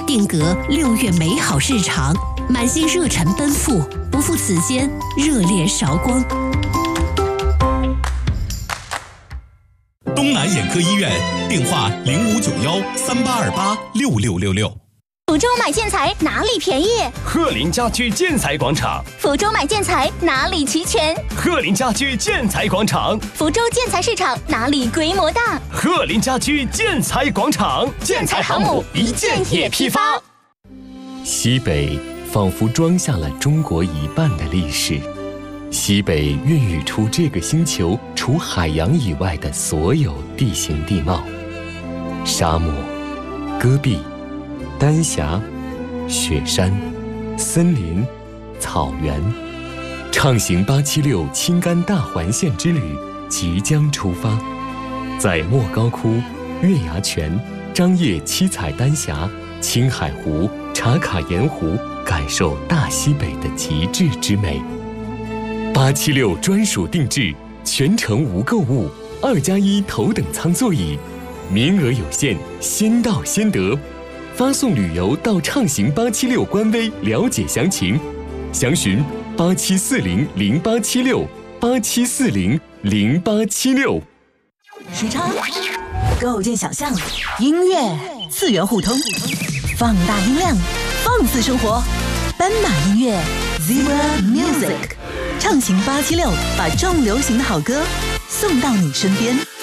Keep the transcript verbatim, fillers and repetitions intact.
定格六月美好日常，满心热忱奔赴，不负此间热烈韶光。 东南眼科医院电话零五九幺三八二八六六六六。 福州买建材哪里便宜？ 鹤林家居建材广场。 福州买建材哪里齐全？ 鹤林家居建材广场。 福州建材市场哪里规模大？ 鹤林家居建材广场。 建材航母一件也批发。 西北仿佛装下了中国一半的历史，西北孕育出这个星球除海洋以外的所有地形地貌：沙漠、戈壁、丹霞、雪山、森林、草原。畅行八七六青甘大环线之旅即将出发，在莫高窟、月牙泉、张掖七彩丹霞、青海湖、茶卡盐湖，感受大西北的极致之美。八七六专属定制，全程无购物，二加一头等舱座椅，名额有限，先到先得。发送旅游到畅行八七六官微了解详情，详询八七四零零八七六八七四零零八七六。 时差，构建想象，音乐次元互通，放大音量，放肆生活，斑马音乐 Zebra Music， 畅行八七六，把重流行的好歌送到你身边。